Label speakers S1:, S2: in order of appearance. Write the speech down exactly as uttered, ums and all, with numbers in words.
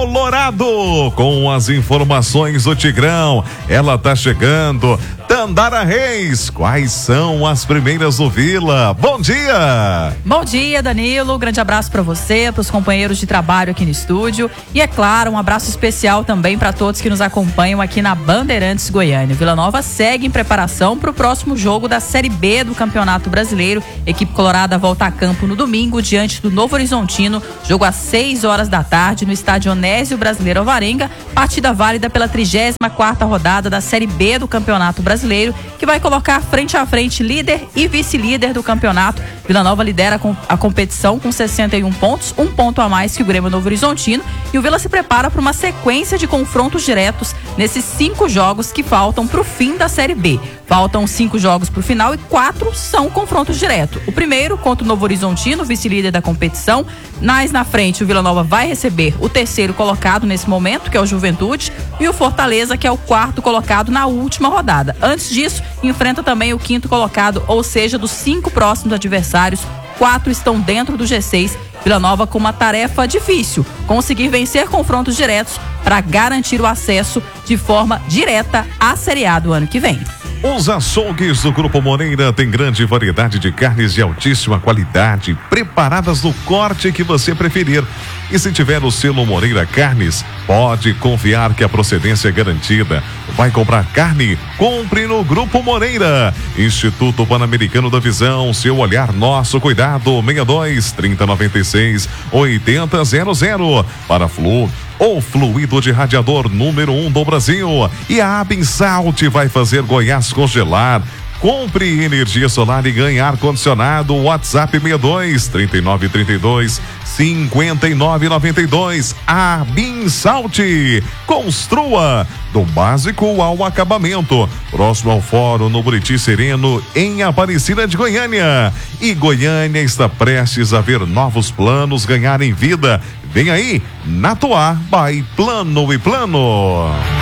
S1: Colorado, com as informações do Tigrão, ela tá chegando. Tandara Reis, quais são as primeiras do Vila? Bom dia!
S2: Bom dia, Danilo, grande abraço para você, para os companheiros de trabalho aqui no estúdio e, é claro, um abraço especial também para todos que nos acompanham aqui na Bandeirantes Goiânia. Vila Nova segue em preparação para o próximo jogo da Série B do Campeonato Brasileiro. Equipe colorada volta a campo no domingo diante do Novo Horizontino, jogo às seis horas da tarde no estádio Onésio Brasileiro Alvarenga, partida válida pela trigésima quarta rodada da Série B do Campeonato Brasileiro, que vai colocar frente a frente líder e vice-líder do campeonato. Vila Nova lidera a competição com sessenta e um pontos, um ponto a mais que o Grêmio Novo Horizontino, e o Vila se prepara para uma sequência de confrontos diretos nesses cinco jogos que faltam para o fim da Série B. Faltam cinco jogos para o final e quatro são confrontos diretos. O primeiro contra o Novo Horizontino, vice-líder da competição. Mais na frente, o Vila Nova vai receber o terceiro colocado nesse momento, que é o Juventude, e o Fortaleza, que é o quarto colocado na última rodada. Antes disso, enfrenta também o quinto colocado, ou seja, dos cinco próximos adversários, quatro estão dentro do G seis. Vila Nova com uma tarefa difícil: conseguir vencer confrontos diretos para garantir o acesso de forma direta à Série A do ano que vem.
S1: Os açougues do Grupo Moreira têm grande variedade de carnes de altíssima qualidade, preparadas no corte que você preferir. E se tiver o selo Moreira Carnes, pode confiar que a procedência é garantida. Vai comprar carne? Compre no Grupo Moreira. Instituto Pan-Americano da Visão, seu olhar, nosso cuidado. seis dois, trinta, noventa e seis, oitenta, zero zero. Para Flu, o fluido de radiador número um do Brasil. E a Abinsalt vai fazer Goiás congelar. Compre energia solar e ganhe ar-condicionado. WhatsApp seis dois, trinta e nove, trinta e dois, cinquenta e nove, noventa e dois. Abinsalt. Construa do básico ao acabamento. Próximo ao Fórum no Buriti Sereno, em Aparecida de Goiânia. E Goiânia está prestes a ver novos planos ganharem vida. Vem aí, Natuar by Plano e Plano.